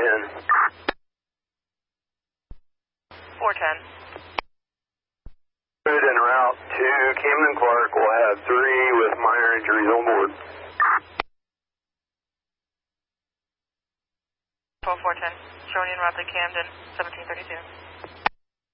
10. 410. Good, en route to Camden Clark. We'll have 3 with minor injuries on board. 12410. Showing you en route to Camden, 1732.